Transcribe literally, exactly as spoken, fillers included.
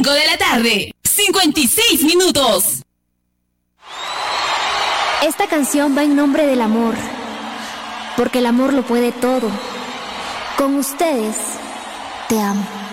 cinco de la tarde, cincuenta y seis minutos. Esta canción va en nombre del amor, porque el amor lo puede todo. Con ustedes, te amo.